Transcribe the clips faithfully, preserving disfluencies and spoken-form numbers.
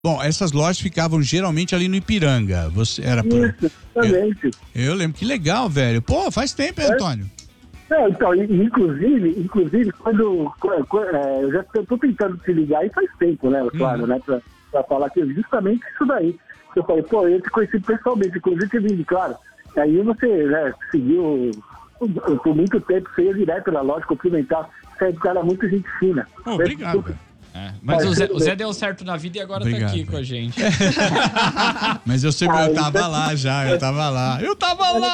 Bom, essas lojas ficavam geralmente ali no Ipiranga. Você era por... Isso, exatamente. Eu, eu lembro, que legal, velho. Pô, faz tempo, hein, É. Antônio? É, então, inclusive, inclusive quando, quando é, eu já estou tentando te ligar, e faz tempo, né, claro, Hum. né, pra, pra falar que justamente isso daí. Eu falei, pô, eu te conheci pessoalmente, inclusive te vi, claro. Aí você, né, seguiu por muito tempo, você ia direto na loja cumprimentar. Você é um cara muito gente fina. Oh, obrigado, velho. É, mas o Zé, o Zé deu certo na vida e agora Obrigado, tá aqui velho. com a gente. Mas eu sempre, Ah, eu tava então- lá já, eu tava lá. Eu tava lá!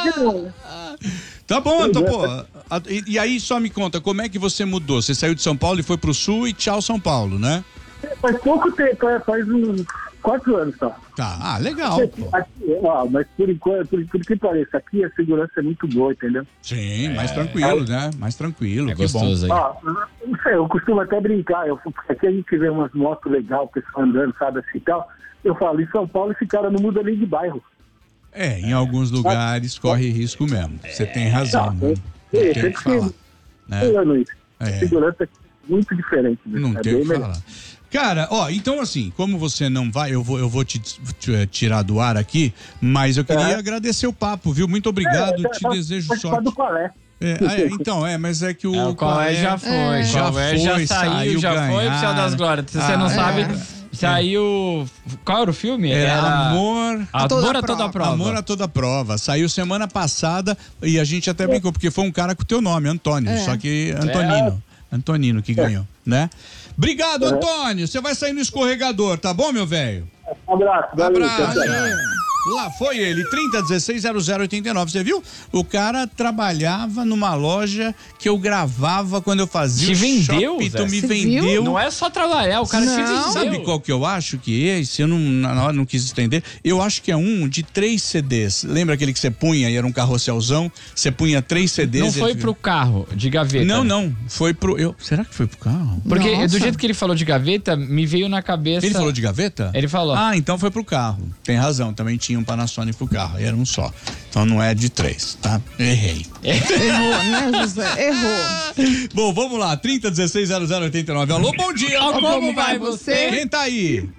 Tá bom, então, pô. a- E, e aí, só me conta, como é que você mudou? Você saiu de São Paulo e foi pro Sul e tchau São Paulo, né? Faz pouco tempo, é, faz uns quatro anos só. Tá, ah, legal, pô. Aqui, ó, mas por enquanto, por, por que pareça, aqui a segurança é muito boa, entendeu? Sim, mais tranquilo, né? Mais tranquilo, É que bom. gostoso aí. Ó, não sei, eu costumo até brincar, eu, porque aqui a gente vê umas motos legais, o pessoal andando, sabe, assim e tal. Eu falo, em São Paulo esse cara não muda nem de bairro. É, em alguns lugares corre risco mesmo. Você tem razão, Não, né? é, Não é, tem o tem que que falar, né? falando isso. É. A segurança aqui é muito diferente. né? Não é tem o bem que melhor. falar. Cara, ó, então assim, como você não vai, eu vou, eu vou te, te tirar do ar aqui, mas eu queria É. agradecer o papo, viu? Muito obrigado, É, te é, desejo participar sorte. do qual é. É, ah, é, então, é, mas é que o. É, o Qual é já foi. Já Qual é já foi, saiu, saiu já foi ganhar. pro Céu das Glórias. Se você Ah, não é. sabe, saiu. Qual era o filme? Era Amor. Amor toda a toda prova. Amor a toda prova. Saiu semana passada e a gente até brincou, porque foi um cara com o teu nome, Antônio. É. Só que Antonino. Antonino que ganhou, né? Obrigado, Antônio. Você vai sair no escorregador, tá bom, meu velho? Um abraço. valeu, Abraço. tchau, tchau. Lá foi ele, trinta dezesseis zero zero oitenta e nove. Você viu? O cara trabalhava numa loja que eu gravava quando eu fazia Te o vendeu, shopping, Zé? então me Você vendeu. viu? Não é só trabalhar, o cara te Não. vendeu. Sabe qual que eu acho que é? Se eu não, na hora não quis estender, eu acho que é um de três C Ds. Lembra aquele que você punha e era um carrosselzão? Você punha três C Ds. Não e foi ele- pro carro de gaveta. Não, não. Foi pro. Eu... Será que foi pro carro? Porque Nossa. do jeito que ele falou de gaveta, me veio na cabeça. Ele falou de gaveta? Ele falou. Ah, então foi pro carro. Tem razão, também tinha um Panasonic pro carro, era um só. Então não é de três, tá? Errei. Errou, né, José? Errou. Bom, vamos lá, trinta dezesseis zero zero oitenta e nove. Alô, bom dia! Como, Como vai vai você? Quem tá aí?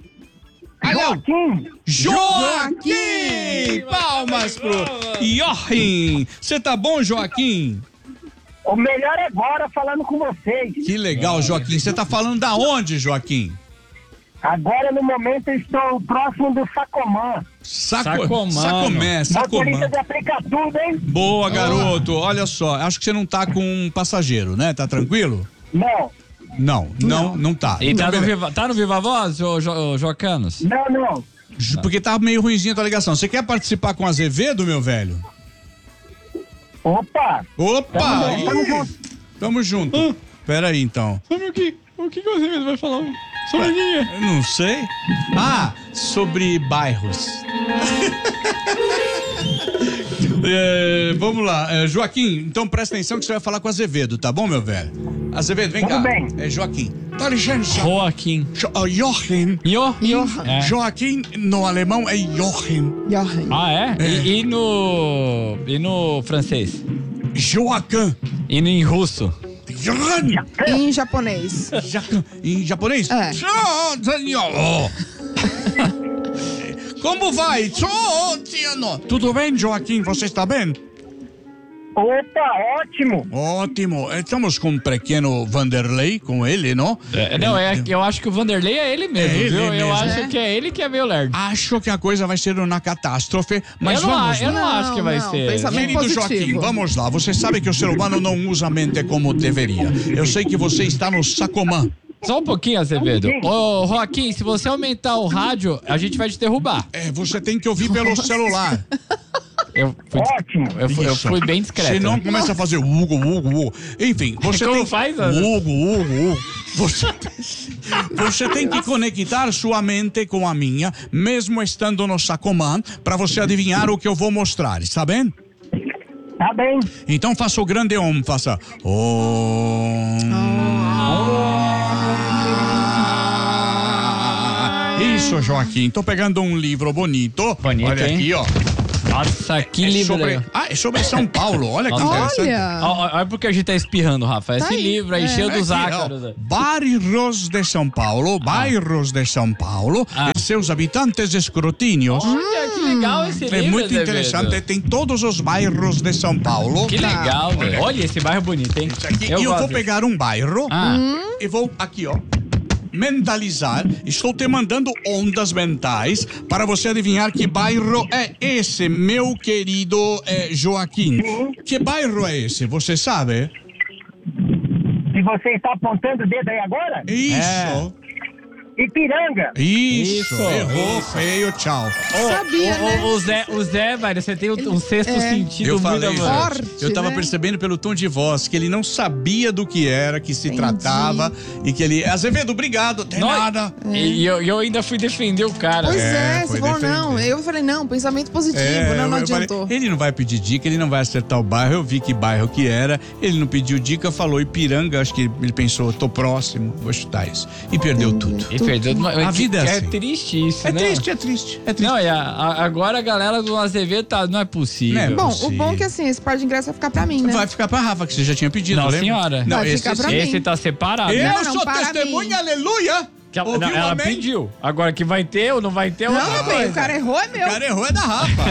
Joaquim, Joaquim! Palmas pro Joaquim! Você tá bom, Joaquim? o melhor é agora falando com vocês. Que legal, Joaquim. Você tá falando da onde, Joaquim? Agora, no momento, eu estou próximo do Sacomã. Saco... Sacomã, Sacomé, Motorista Sacomã. de aplica tudo, hein? Boa, garoto. Olha só, acho que você não tá com um passageiro, né? Tá tranquilo? Não, Não, não, não tá. E tá Então, no, beleza. Viva, tá no Viva Voz, ô, jo, ô, Jocanos? não, não. Ju- Porque tá meio ruimzinha a tua ligação. Você quer participar com o Azevedo, meu velho? Opa! Opa! Tamo- tamo Ih, junto. Tamo junto. Pera aí, então. Sabe o que? O que o Azevedo vai falar? Sobre o quê? Eu não sei. Ah, sobre bairros. É, vamos lá, é, Joaquim, então presta atenção que você vai falar com o Azevedo, tá bom, meu velho? Azevedo, vem Tudo cá. bem. É Joaquim. Dá licença. Joaquim. Jo oh, Joachim. Joachim. É. Joaquim no alemão é Joachim. Jochen. Ah, é? E, e no. E no francês? Joaquim. E no, em russo? Joachim. Em japonês. Joaquim. Em japonês? É. Tchau, senhor. Como vai? Tchau, Tiano. Tudo bem, Joaquim? Você está bem? Opa, ótimo! Ótimo. Estamos com o pequeno Vanderlei, com ele, não? É, não, é, eu acho que o Vanderlei é ele mesmo, É ele viu? Eu mesmo. acho É? que é ele que é meio lerdo. Acho que a coisa vai ser uma catástrofe, mas eu não, vamos eu lá. não acho que vai Não, ser. pensamento Querido positivo. Joaquim, vamos lá. Você sabe que o ser humano não usa a mente como deveria. Eu sei que você está no Sacomã. Só um pouquinho, Azevedo. Ô, Joaquim, se você aumentar o rádio, a gente vai te derrubar. É, você tem que ouvir pelo celular. Eu fui, Ótimo! eu fui, eu Isso. fui bem discreto. Senão começa a fazer Hugo, Hugo, Hugo. Enfim, você Como tem... faz, Ana? Hugo, Hugo, Hugo. Você... você tem que conectar sua mente com a minha, mesmo estando no Sacomã, para você adivinhar o que eu vou mostrar, está bem? Tá bem. Então faça o grande Om, faça Om. Isso, Joaquim. Tô pegando um livro bonito. Bonito, Olha hein? aqui, ó. Nossa, que É livro sobre... legal. Ah, é sobre São Paulo. Olha que interessante. Olha. Ó, Olha porque a gente tá espirrando, Rafa. Esse Tá aí. livro aí, É. cheio dos Aqui, ó, ácaros. bairros de São Paulo, bairros de São Paulo Ah. e seus habitantes escrutínios. Olha, que legal esse livro, É muito Azevedo. interessante, tem todos os bairros de São Paulo. Que legal, velho. Olha esse bairro bonito, hein? Aqui, e eu gosto vou desse. pegar um bairro Ah, e vou aqui, ó, mentalizar. Estou te mandando ondas mentais para você adivinhar que bairro é esse, meu querido eh, Joaquim. Que bairro é esse? Você sabe? E você está apontando o dedo aí agora? Isso. Ipiranga. Isso. Isso, Errou, isso. feio, tchau. Sabia, o, né? o, o Zé, o Zé, velho, você tem um, um sexto É. sentido Eu muito falei, avançado. Forte, gente, eu tava né? percebendo pelo tom de voz que ele não sabia do que era, que se Entendi. tratava e que ele... Azevedo, obrigado, tem Não, nada. E eu, eu ainda fui defender o cara. Pois É, é, foi você falou defender. não. Eu falei, não, pensamento positivo, É, não, não eu falei, adiantou. ele não vai pedir dica, ele não vai acertar o bairro. Eu vi que bairro que era, ele não pediu dica, falou Ipiranga. Acho que ele pensou, tô próximo, vou chutar isso. E perdeu tudo. E perdeu uma, A vida é é assim. triste isso, É né? triste, é triste, é triste. Não, e a- a- agora a galera do Azevedo tá, não é possível. Né, Bom, possível. o bom é que assim, esse par de ingresso vai ficar pra mim, né? Vai ficar pra Rafa, que você já tinha pedido, Não, lembra? senhora. Não, Vai esse, ficar pra mim. Esse tá separado. Eu né? Não, não, sou para testemunha, mim. aleluia. Que ela, Ouviu, não, ela amém? pediu. Agora que vai ter ou não vai ter, é Não, outra meu bem, coisa. o cara errou, é O meu. cara errou, é da Rafa.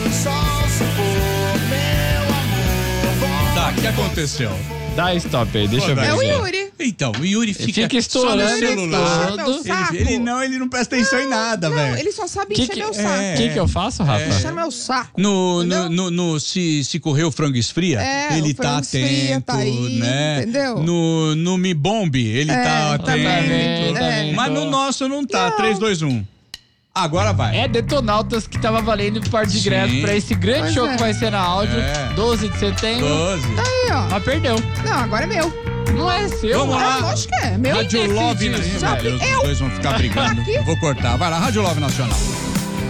Tá, o que aconteceu? Dá stop aí, deixa eu ver. É o aqui. Yuri. Então, o Yuri fica, fica estourando só no celular. todo. Meu saco. Ele, ele não, ele não presta atenção em nada, Não, velho. ele só sabe Que encher que- meu O saco. que que eu faço, Rafa? Encher meu saco. No, no, Entendeu? no, no- se, se correr o frango esfria, É, ele o tá frango atento, esfria, tá aí, né? entendeu? No, no Me Bombe, ele É, tá também, atento. é. Mas no nosso não tá. três, dois, um. Agora vai. É Detonautas que tava valendo o par de Sim. ingressos pra esse grande Pois show é. que vai ser na áudio, É. doze de setembro. doze. Aí, ó. Mas perdeu. Não, agora é meu. Não é seu. Vamos lá. É, lógico que é. Meu. Rádio decide Love isso, Nacional. velho? Os dois vão ficar brigando. Aqui. Eu vou cortar. Vai lá, Rádio Love Nacional.